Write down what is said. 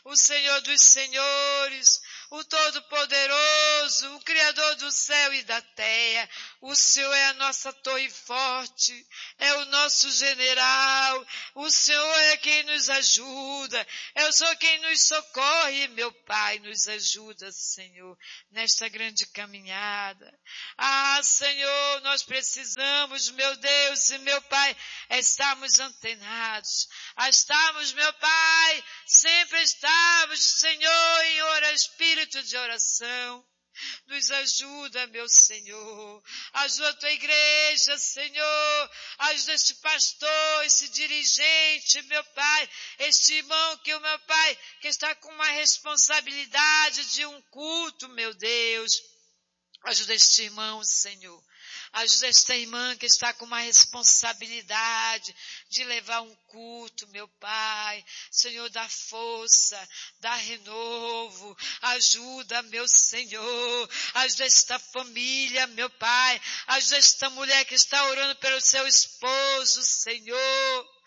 o Senhor dos senhores, o Todo-Poderoso, o Criador do céu e da terra. O Senhor é a nossa torre forte, é o nosso general, o Senhor é quem nos ajuda, é o Senhor quem nos socorre, meu Pai, nos ajuda, Senhor, nesta grande caminhada. Ah, Senhor, nós precisamos, meu Deus e meu Pai, estarmos antenados, estarmos, meu Pai, sempre estarmos, Senhor, em espírito de oração. Nos ajuda, meu Senhor. Ajuda a tua igreja, Senhor. Ajuda este pastor, esse dirigente, meu Pai. Este irmão que o meu Pai, que está com uma responsabilidade de um culto, meu Deus. Ajuda este irmão, Senhor. Ajuda esta irmã que está com uma responsabilidade de levar um culto, meu Pai. Senhor, dá força, dá renovo. Ajuda, meu Senhor. Ajuda esta família, meu Pai. Ajuda esta mulher que está orando pelo seu esposo, Senhor.